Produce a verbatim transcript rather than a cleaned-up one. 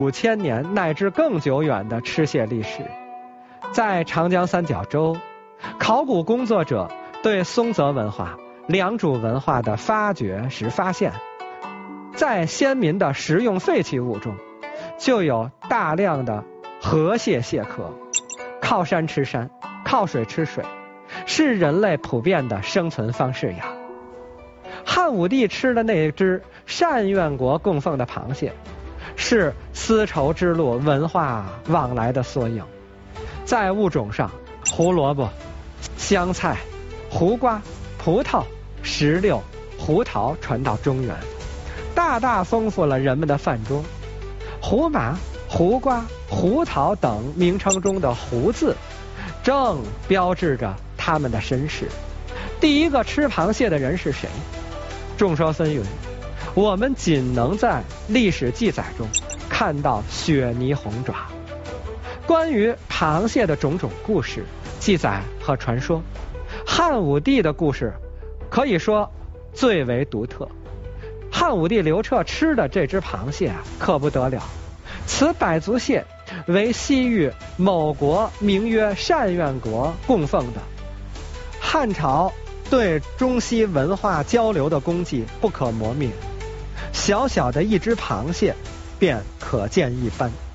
五千年乃至更久远的吃蟹历史。在长江三角洲，考古工作者对松泽文化、良渚文化的发掘时发现，在先民的食用废弃物中，就有大量的河蟹蟹壳。靠山吃山，靠水吃水，是人类普遍的生存方式呀。汉武帝吃的那只单院国供奉的螃蟹，是丝绸之路文化往来的缩影。在物种上，胡萝卜、香菜、胡瓜、葡萄、石榴、胡桃传到中原，大大丰富了人们的饭桌。胡麻、胡瓜、胡桃等名称中的胡字，正标志着他们的身世。第一个吃螃蟹的人是谁？众说纷纭，我们仅能在历史记载中看到雪泥红爪。关于螃蟹的种种故事、记载和传说，汉武帝的故事可以说最为独特。汉武帝刘彻吃的这只螃蟹啊，可不得了。此百足蟹为西域某国名曰单院国供奉的。汉朝对中西文化交流的功绩不可磨灭，小小的一只螃蟹便可见一斑。